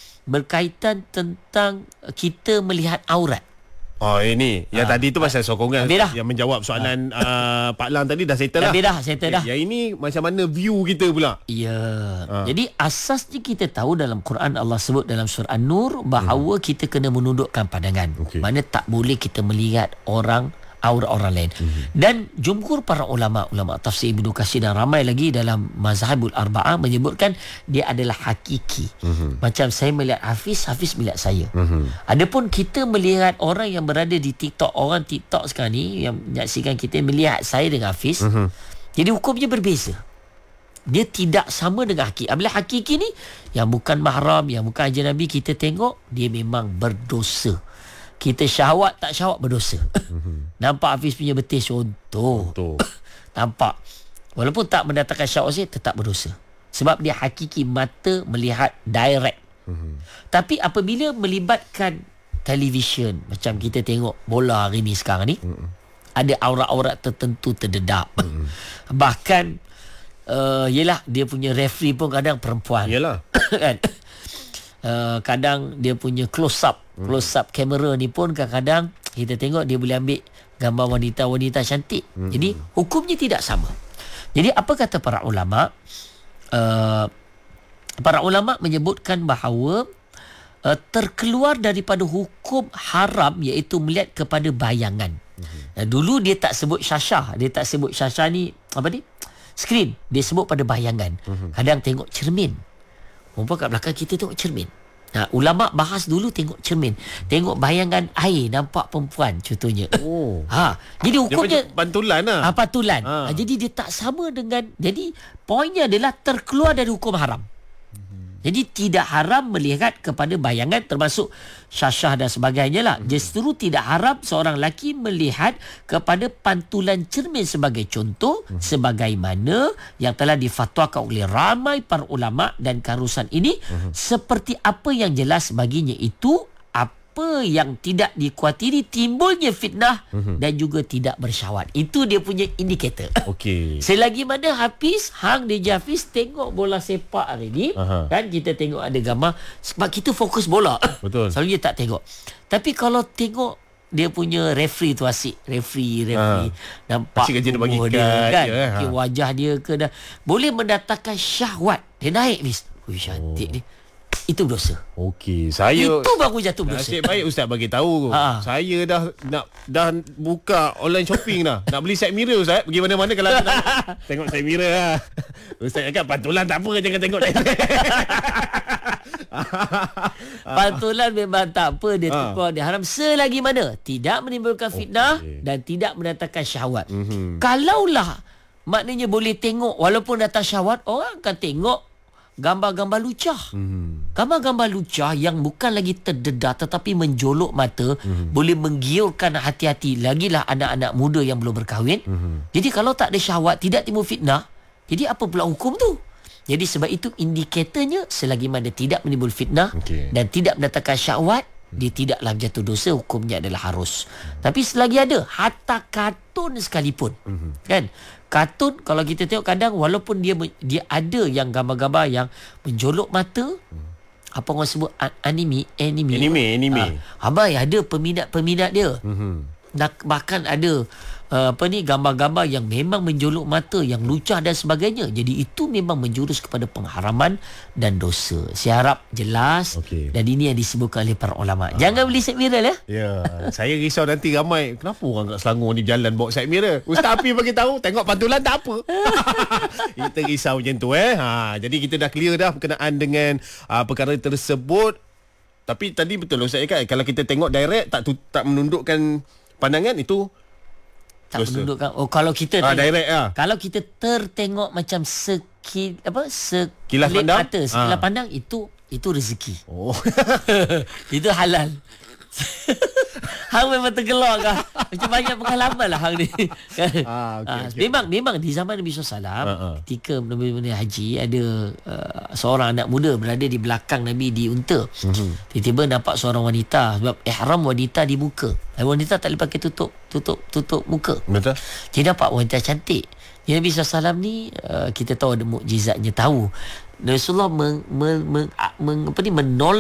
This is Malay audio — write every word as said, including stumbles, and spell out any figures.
berkaitan tentang kita melihat aurat. Oh ini Yang ha. tadi tu pasal sokongan Habis dah. Yang menjawab soalan ha. uh, Pak Lang tadi dah settle lah. Habis dah, settle dah. Yang ini macam mana view kita pula. Ya. Ha. Jadi asasnya kita tahu dalam Quran Allah sebut dalam surah An-Nur bahawa hmm. kita kena menundukkan pandangan. Okay. Mana tak boleh kita melihat orang aurat orang lain. Hmm. Dan jumhur para ulama, ulama tafsir Ibnu Katsir dan ramai lagi dalam mazhabul arba'ah menyebutkan dia adalah hakiki. Hmm. Macam saya melihat Hafiz, Hafiz melihat saya. Hmm. Adapun kita melihat orang yang berada di TikTok, orang TikTok sekarang ni yang menyaksikan kita melihat saya dengan Hafiz. Hmm. Jadi hukumnya berbeza. Dia tidak sama dengan hakiki. Apabila hakiki ni yang bukan mahram, yang bukan ajnabi, kita tengok dia memang berdosa. Kita syahwat tak syahwat berdosa. Mm-hmm. Nampak Hafiz punya betis contoh. Contoh. Nampak. Walaupun tak mendatangkan syahwat saya, tetap berdosa. Sebab dia hakiki mata melihat direct. Mm-hmm. Tapi apabila melibatkan televisyen, macam kita tengok bola hari ni sekarang ni, mm-hmm. ada aurat-aurat tertentu terdedak. Mm-hmm. Bahkan uh, yelah dia punya referee pun kadang perempuan. Yelah. Kan? Uh, kadang dia punya close up hmm. close up kamera ni pun kadang-kadang kita tengok dia boleh ambil gambar wanita-wanita cantik. Hmm. Jadi hukumnya tidak sama. Jadi apa kata para ulama? Uh, para ulama menyebutkan bahawa uh, terkeluar daripada hukum haram iaitu melihat kepada bayangan. Hmm. Uh, dulu dia tak sebut syashah, dia tak sebut syashah ni apa ni? Skrin. Dia sebut pada bayangan. Hmm. Kadang tengok cermin. Perempuan kat belakang kita tengok cermin. Nah, ulama bahas dulu tengok cermin. Tengok bayangan air nampak perempuan contohnya. Oh. Ha, jadi hukumnya dia pantulan lah. Ha, pantulan. Ha. Ha, jadi dia tak sama dengan, jadi poinnya adalah terkeluar dari hukum haram. Jadi tidak haram melihat kepada bayangan termasuk syashah dan sebagainya lah. Justru tidak haram seorang lelaki melihat kepada pantulan cermin sebagai contoh, hmm. sebagaimana yang telah difatwakan oleh ramai para ulama dan keharusan ini, hmm. seperti apa yang jelas baginya itu apa yang tidak dikhawatiri timbulnya fitnah mm-hmm. dan juga tidak bersyahwat. Itu dia punya indikator. Okey. Selagi mana Hafiz, hang dia Hafiz tengok bola sepak hari ni, Aha. kan kita tengok ada gambar sebab kita fokus bola. Betul. Selalu dia tak tengok. Tapi kalau tengok dia punya referee tu asyik, referee referee ha. nampak tubuh dia kan, ya, ha. wajah dia ke dah boleh mendatangkan syahwat. Dia naik Hafiz. Ui cantik oh. ni. Itu berdosa. Okey, saya itu baru jatuh berdosa. Nasib baik ustaz bagi tahu. Ha. Saya dah nak dah buka online shopping dah. Nak beli side mirror ustaz. Pergi mana-mana kalau nak tengok side mirror lah. Ustaz cakap pantulan tak apa, jangan tengok. Pantulan memang tak apa, dia ha. tukar dia haram selagi mana tidak menimbulkan fitnah okay. dan tidak mendatangkan syahwat. Mm-hmm. Kalaulah maknanya boleh tengok walaupun datang syahwat, orang akan tengok gambar-gambar lucah. Mm-hmm. Gambar-gambar lucah yang bukan lagi terdedah tetapi menjolok mata, mm-hmm. boleh menggiurkan hati-hati, lagilah anak-anak muda yang belum berkahwin. Mm-hmm. Jadi kalau tak ada syahwat, tidak timbul fitnah, jadi apa pula hukum tu? Jadi sebab itu indikatornya selagi mana tidak menimbul fitnah okay. dan tidak mendatangkan syahwat, dia tidaklah jatuh dosa, hukumnya adalah harus. Mm-hmm. Tapi selagi ada hatta kartun sekalipun, mm-hmm. kan? Kartun kalau kita tengok kadang walaupun dia dia ada yang gambar-gambar yang menjolok mata, hmm. apa orang sebut anime, anime. Anime, anime. Ha, abai ada peminat-peminat dia. Hmm. Bahkan ada uh, apa ni gambar-gambar yang memang menjolok mata, yang lucah dan sebagainya. Jadi itu memang menjurus kepada pengharaman dan dosa. Saya harap jelas okay. dan ini yang disebutkan oleh para ulama. Ah. Jangan beli side mirror ya. Ya, saya risau nanti ramai kenapa orang kat Selangor ni jalan bawa side mirror. Ustaz Api bagi tahu tengok pantulan tak apa. Kita risau macam tu eh. Ha, jadi kita dah clear dah berkenaan dengan uh, perkara tersebut. Tapi tadi betul Ustaz cakap kalau kita tengok direct tak tu, tak menundukkan pandangan itu tak dosa. Menundukkan. Oh kalau kita ah, tengok, direct lah. Kalau kita tertengok macam sekil apa sekilas pandang mata, sekilas ah. pandang itu itu rezeki. Oh. Itu halal. Hang memang tergelak kah? Macam banyak pengalaman lah hang ni. Ah, okay, ah, okay. Memang memang di zaman Nabi sallallahu alaihi wasallam uh-huh. ketika Nabi haji ada uh, seorang anak muda berada di belakang Nabi di unta. Uh-huh. Tiba-tiba nampak seorang wanita sebab ihram wanita di muka. Dan wanita tak boleh pakai tutup tutup tutup muka. Betul. Jadi nampak wanita cantik. Jadi Nabi sallallahu alaihi wasallam ni uh, kita tahu ada mukjizatnya, tahu Rasulullah meng, meng, meng, meng, apa ni menolak